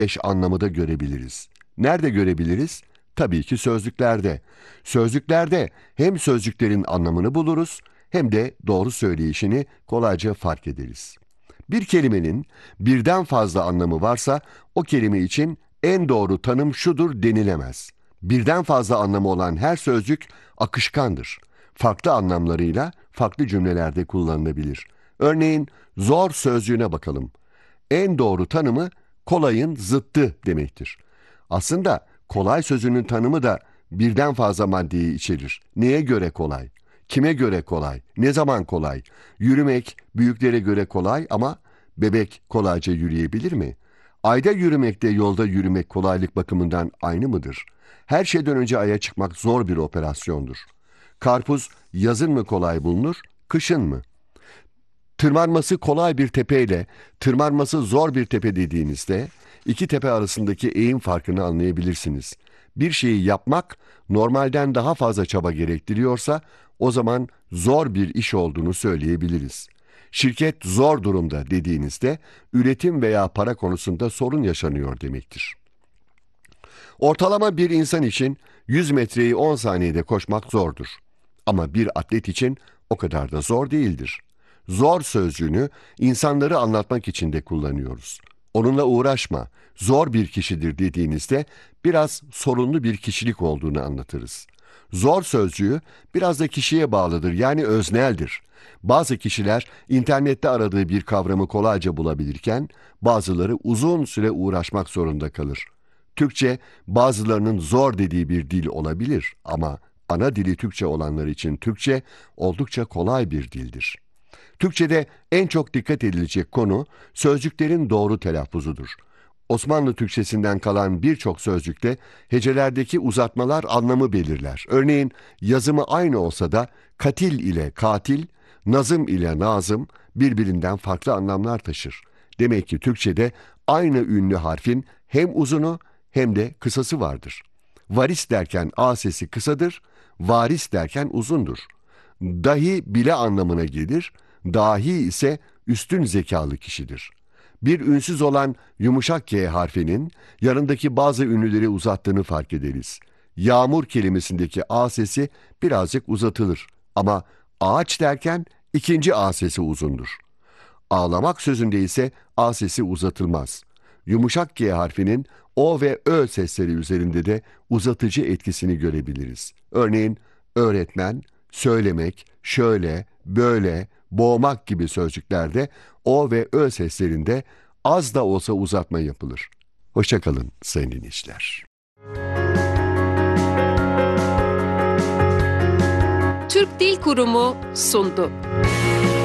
eş anlamı da görebiliriz. Nerede görebiliriz? Tabii ki sözlüklerde. Sözlüklerde hem sözcüklerin anlamını buluruz hem de doğru söyleyişini kolayca fark ederiz. Bir kelimenin birden fazla anlamı varsa o kelime için en doğru tanım şudur denilemez. Birden fazla anlamı olan her sözcük akışkandır. Farklı anlamlarıyla farklı cümlelerde kullanılabilir. Örneğin zor sözcüğüne bakalım. En doğru tanımı kolayın zıttı demektir. Aslında kolay sözünün tanımı da birden fazla maddeyi içerir. Neye göre kolay? Kime göre kolay? Ne zaman kolay? Yürümek büyüklere göre kolay ama bebek kolayca yürüyebilir mi? Ayda yürümekte yolda yürümek kolaylık bakımından aynı mıdır? Her şeyden önce aya çıkmak zor bir operasyondur. Karpuz yazın mı kolay bulunur, kışın mı? Tırmanması kolay bir tepeyle tırmanması zor bir tepe dediğinizde iki tepe arasındaki eğim farkını anlayabilirsiniz. Bir şeyi yapmak normalden daha fazla çaba gerektiriyorsa o zaman zor bir iş olduğunu söyleyebiliriz. Şirket zor durumda dediğinizde üretim veya para konusunda sorun yaşanıyor demektir. Ortalama bir insan için 100 metreyi 10 saniyede koşmak zordur. Ama bir atlet için o kadar da zor değildir. Zor sözcüğünü insanları anlatmak için de kullanıyoruz. Onunla uğraşma, zor bir kişidir dediğinizde biraz sorunlu bir kişilik olduğunu anlatırız. Zor sözcüğü biraz da kişiye bağlıdır, yani özneldir. Bazı kişiler internette aradığı bir kavramı kolayca bulabilirken bazıları uzun süre uğraşmak zorunda kalır. Türkçe bazılarının zor dediği bir dil olabilir ama ana dili Türkçe olanlar için Türkçe oldukça kolay bir dildir. Türkçe'de en çok dikkat edilecek konu sözcüklerin doğru telaffuzudur. Osmanlı Türkçesinden kalan birçok sözcükte hecelerdeki uzatmalar anlamı belirler. Örneğin yazımı aynı olsa da katil ile katil, nazım ile nazım birbirinden farklı anlamlar taşır. Demek ki Türkçe'de aynı ünlü harfin hem uzunu hem de kısası vardır. Varis derken A sesi kısadır, varis derken uzundur. Dahi bile anlamına gelir, dahi ise üstün zekalı kişidir. Bir ünsüz olan yumuşak K harfinin yanındaki bazı ünlüleri uzattığını fark ederiz. Yağmur kelimesindeki A sesi birazcık uzatılır ama ağaç derken ikinci A sesi uzundur. Ağlamak sözünde ise A sesi uzatılmaz. Yumuşak G harfinin O ve Ö sesleri üzerinde de uzatıcı etkisini görebiliriz. Örneğin öğretmen, söylemek, şöyle, böyle, boğmak gibi sözcüklerde O ve Ö seslerinde az da olsa uzatma yapılır. Hoşça kalın sayın dinleyiciler. Türk Dil Kurumu sundu.